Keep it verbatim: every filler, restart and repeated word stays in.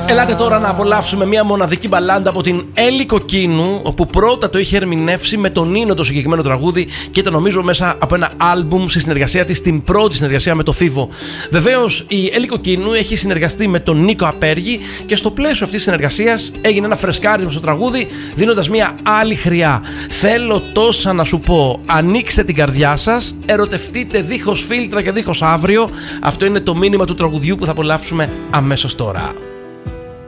Ελάτε τώρα να απολαύσουμε μια μοναδική μπαλάντα από την Έλλη Κοκκίνου, όπου πρώτα το είχε ερμηνεύσει με τον Νίνο το συγκεκριμένο τραγούδι και ήταν νομίζω μέσα από ένα άλμπουμ στη συνεργασία της, την πρώτη συνεργασία με το Φίβο. Βεβαίως η Έλλη Κοκκίνου έχει συνεργαστεί με τον Νίκο Απέργη και στο πλαίσιο αυτής της συνεργασίας έγινε ένα φρεσκάρισμα στο τραγούδι, δίνοντας μια άλλη χρειά. Θέλω τόσα να σου πω, ανοίξτε την καρδιά σας, ερωτευτείτε δίχως φίλτρα και δίχως αύριο. Αυτό είναι το μήνυμα του τραγουδιού που θα απολαύσουμε αμέσως τώρα.